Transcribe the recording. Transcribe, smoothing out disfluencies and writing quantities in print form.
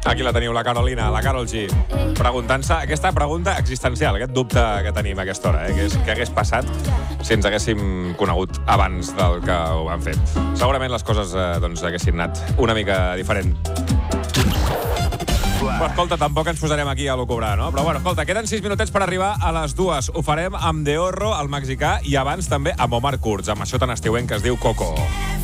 Aquí la teniu, la Carolina, la Carol G, preguntant-se aquesta pregunta existencial, aquest dubte que tenim a aquesta hora, que és què hagués passat si ens haguéssim conegut abans del que ho vam fer. Segurament les coses haguessin anat una mica diferent. Però escolta, tampoc ens posarem aquí a lucubrar, no? Però bueno, escolta, queden 6 minutets per arribar a les 2. Ho farem amb De Orro, el mexicà, i abans també amb Omar Kurz, amb això tan estiuent que es diu Coco.